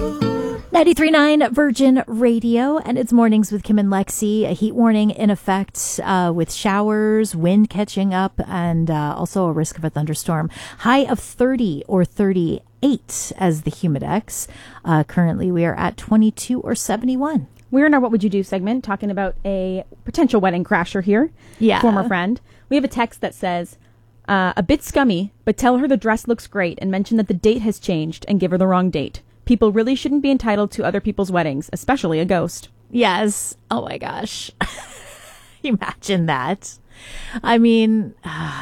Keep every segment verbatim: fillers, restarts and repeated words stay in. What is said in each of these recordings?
ninety-three point nine Virgin Radio, and it's Mornings with Kim and Lexi. A heat warning in effect uh, with showers, wind catching up, and uh, also a risk of a thunderstorm. High of thirty or thirty-eight as the Humidex. Uh, currently, we are at twenty-two or seventy-one. We're in our What Would You Do segment talking about a potential wedding crasher here. Yeah. Former friend. We have a text that says, uh, a bit scummy, but tell her the dress looks great and mention that the date has changed and give her the wrong date. People really shouldn't be entitled to other people's weddings, especially a ghost. Yes. Oh my gosh. Imagine that. I mean,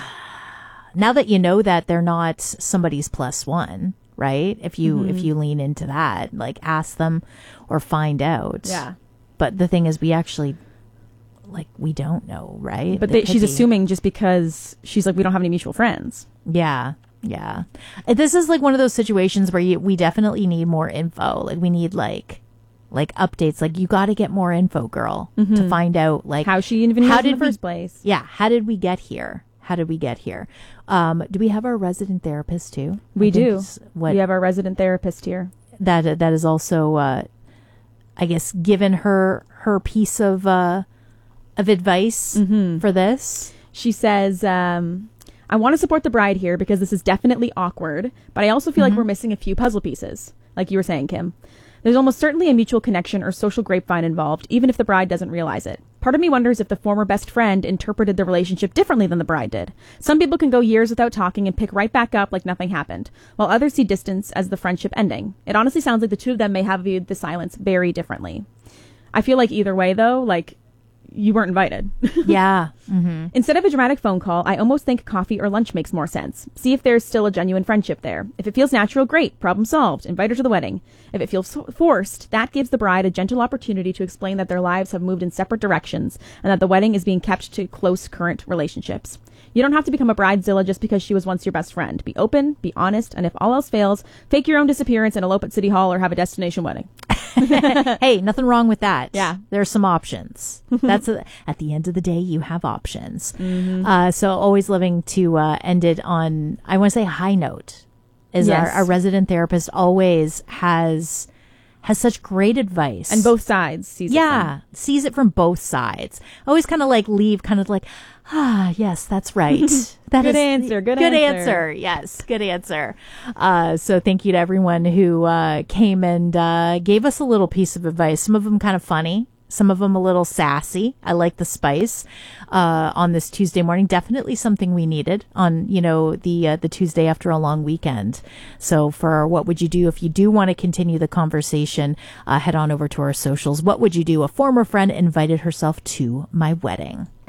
now that you know that they're not somebody's plus one, right? If you mm-hmm. if you lean into that, like ask them or find out. Yeah. But the thing is, we actually, like, we don't know, right? But they, she's be. assuming just because she's like, we don't have any mutual friends. Yeah. Yeah. This is like one of those situations where you, we definitely need more info. Like we need like, like updates. Like you got to get more info, girl, mm-hmm. to find out like how she even how did did in the first we, place. Yeah. How did we get here? How did we get here? Um, do we have our resident therapist too? We I do. What, we have our resident therapist here. That, that is also, uh, I guess, given her, her piece of, uh, of advice mm-hmm. for this. She says, um, I want to support the bride here because this is definitely awkward, but I also feel mm-hmm. like we're missing a few puzzle pieces, like you were saying, Kim. There's almost certainly a mutual connection or social grapevine involved, even if the bride doesn't realize it. Part of me wonders if the former best friend interpreted the relationship differently than the bride did. Some people can go years without talking and pick right back up like nothing happened, while others see distance as the friendship ending. It honestly sounds like the two of them may have viewed the silence very differently. I feel like either way, though, like, you weren't invited. Yeah. Mm-hmm. Instead of a dramatic phone call, I almost think coffee or lunch makes more sense. See if there's still a genuine friendship there. If it feels natural, great. Problem solved. Invite her to the wedding. If it feels forced, that gives the bride a gentle opportunity to explain that their lives have moved in separate directions and that the wedding is being kept to close current relationships. You don't have to become a bridezilla just because she was once your best friend. Be open, be honest, and if all else fails, fake your own disappearance and elope at City Hall or have a destination wedding. Hey, nothing wrong with that. Yeah. There's some options. That's a, at the end of the day, you have options. Mm-hmm. Uh, so always living to uh, end it on, I want to say, a high note. Is yes. our, our resident therapist always has has such great advice. And both sides sees yeah, it from. sees it from both sides. Always kind of like leave kind of like, ah, yes, that's right. That good is, answer. Good, good answer. answer. Yes, good answer. Uh, so thank you to everyone who uh, came and uh, gave us a little piece of advice. Some of them kind of funny. Some of them a little sassy. I like the spice uh, on this Tuesday morning. Definitely something we needed on, you know, the uh, the Tuesday after a long weekend. So for What Would You Do? If you do want to continue the conversation, uh, head on over to our socials. What would you do? A former friend invited herself to my wedding.